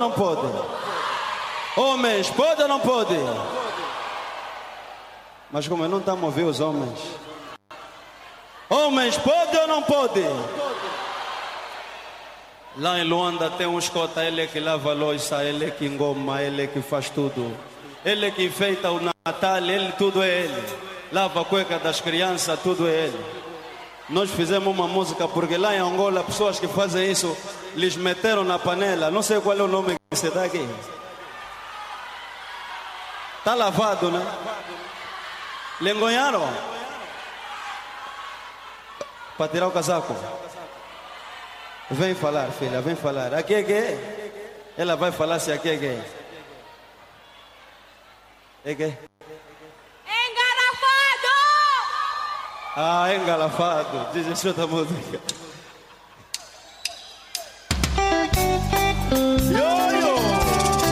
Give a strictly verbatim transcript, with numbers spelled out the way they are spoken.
não pode? Homens, pode ou não pode? Mas como não estamos a ouvir os homens? Homens, pode ou não pode? Lá em Luanda tem um escota, ele é que lava a louça, ele é que engoma, ele é que faz tudo. Ele é que enfeita o Natal, ele, tudo é ele. Lava a cueca das crianças, tudo é ele. Nós fizemos uma música porque lá em Angola, pessoas que fazem isso, lhes meteram na panela. Não sei qual é o nome que você dá aqui. Está lavado, né? Lhe engonharam? Para tirar o casaco. Vem falar, filha, vem falar. Aqui é que é? Ela vai falar se aqui é que é. É que é? Engarrafado! Ah, engarrafado. Diz isso outra música.